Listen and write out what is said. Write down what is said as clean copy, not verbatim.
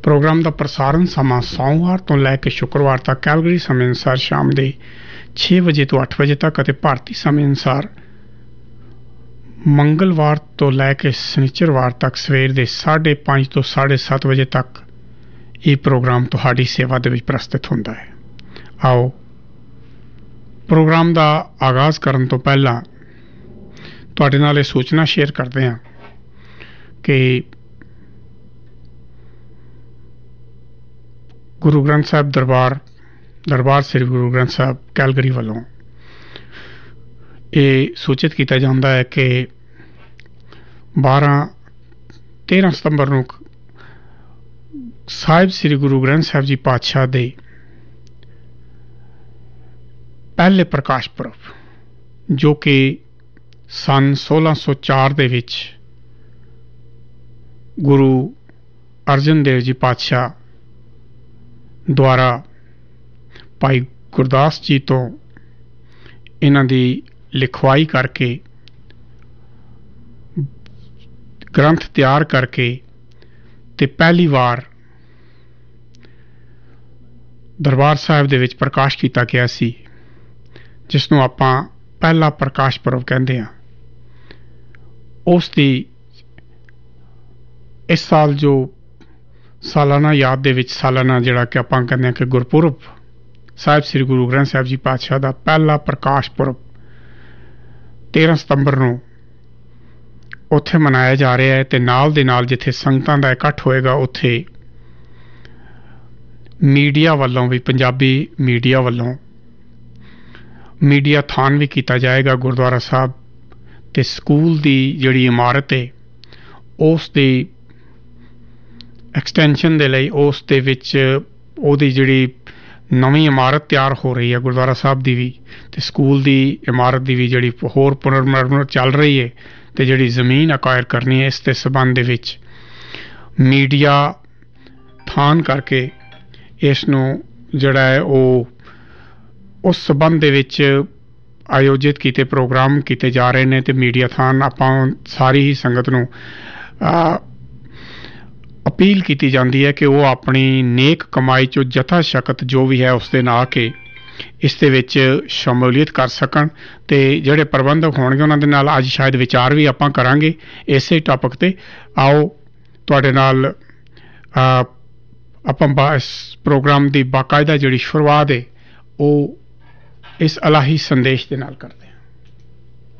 Programme का प्रसारण समा सोमवार तो लैके शुक्रवार तक कैलगरी समय अनुसार शाम के 6 बजे तो 8 बजे तक और भारतीय समय अनुसार मंगलवार तो लैके शनिचरवार तक सवेर के 5:30 तो 7:30 बजे तक ये प्रोग्राम तुहाडी सेवा दे विच प्रस्तुत होंदा है। आओ प्रोग्राम का आगाज़ करन तो पहला तुहाडे नाल ये सूचना शेयर करते हैं कि गुरु ग्रंथ साहब दरबार श्री गुरु ग्रंथ साहब कैलगरी वालों ये सूचित किया जाता है कि 13 सितंबर को साहिब श्री गुरु ग्रंथ साहब जी पातशाह दे पहले प्रकाश पुरब जो कि सन 1604 दे विच गुरु अर्जन देव जी पातशाह द्वारा भाई गुरदास जी तो इन्हां दी लिखवाई करके ग्रंथ तैयार करके ते पहली बार दरबार साहिब दे विच प्रकाश किया गया सी, जिसनों आपां पहला प्रकाश पुरब कहते हैं। उसकी इस साल जो सालाना याद दे विच सालाना जिहड़ा कि आपां कहते हैं कि गुरपुरब साहिब श्री गुरु ग्रंथ साहिब जी पातशाह का पहला प्रकाश पुरब 13 सितंबर को उत्थे मनाया जा रहा है। तो नाल दे नाल जिथे संगतां दा इकट्ठ होएगा उत्थे मीडिया वालों भी पंजाबी मीडिया वालों मीडिया थान भी किया जाएगा गुरुद्वारा साहब ते स्कूल की जिहड़ी इमारत है उस दी एक्सटेंशन दे लई उस दे विच ओहदी जिहड़ी नवीं इमारत तैयार हो रही है गुरुद्वारा साहब की भी ते स्कूल की इमारत की भी जिहड़ी होर पुनर्मुरम्मत चल रही है ते जिहड़ी जमीन अकायर करनी है इस दे संबंध दे विच मीडिया थान करके इसनूं जिहड़ा है वो उस संबंध दे विच आयोजित किए प्रोग्राम किए जा रहे हैं। तो मीडिया थान आपां सारी ही संगत नूं अपील की जाती है कि वो अपनी नेक कमाई चो जथा शकत जो भी है उसके ना के इस दे विच शमूलीयत कर सकन। ते जिहड़े प्रबंधक होणगे उन्हां दे नाल अज शायद विचार भी आपां करांगे इसे टॉपिक ते। आओ तुहाडे नाल आपां इस प्रोग्राम की बाकायदा जिहड़ी शुरुआत है वो इस इलाही संदेश के नाल करते हैं।